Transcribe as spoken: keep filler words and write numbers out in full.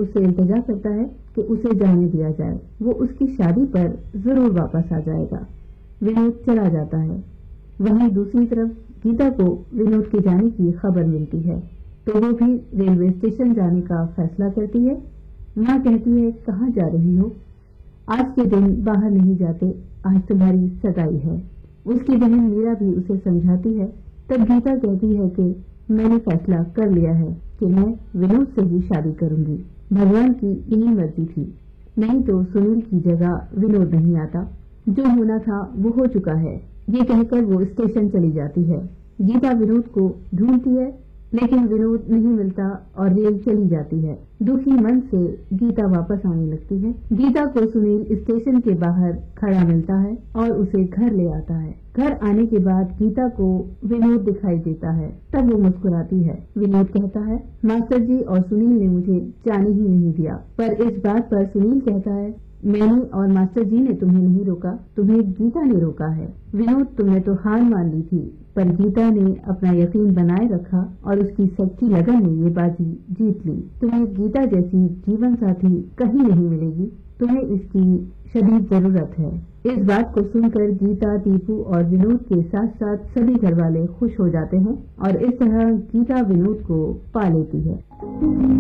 उससे इल्तिजा करता है कि उसे जाने दिया जाए, वो उसकी शादी पर जरूर वापस आ जाएगा। विनोद चला जाता है। वहीं दूसरी तरफ गीता को विनोद के जाने की खबर मिलती है तो वो भी रेलवे स्टेशन जाने का फैसला करती है। माँ कहती है, कहाँ जा रही हो? आज के दिन बाहर नहीं जाते, आज तुम्हारी सगाई है। उसकी बहन मीरा भी उसे समझाती है। तब गीता कहती है कि मैंने फैसला कर लिया है कि मैं विनोद से ही शादी करूंगी। भगवान की यही मर्जी थी, नहीं तो सुनील की जगह विनोद नहीं आता। जो होना था वो हो चुका है, ये कहकर वो स्टेशन चली जाती है। गीता विनोद को ढूंढती है लेकिन विनोद नहीं मिलता और रेल चली जाती है। दुखी मन से गीता वापस आने लगती है। गीता को सुनील स्टेशन के बाहर खड़ा मिलता है और उसे घर ले आता है। घर आने के बाद गीता को विनोद दिखाई देता है। तब वो मुस्कुराती है। विनोद कहता है, मास्टर जी और सुनील ने मुझे जाने ही नहीं दिया। पर इस बात पर सुनील कहता है, मैंने और मास्टर जी ने तुम्हें नहीं रोका, तुम्हें गीता ने रोका है। विनोद, तुमने तो हार मान ली थी, पर गीता ने अपना यकीन बनाए रखा और उसकी सच्ची लगन ने ये बाजी जीत ली। तुम्हें गीता जैसी जीवन साथी कहीं नहीं मिलेगी, तुम्हें इसकी शदीद जरूरत है। इस बात को सुनकर गीता, दीपू और विनोद के साथ साथ सभी घर वाले खुश हो जाते हैं और इस तरह गीता विनोद को पा लेती है।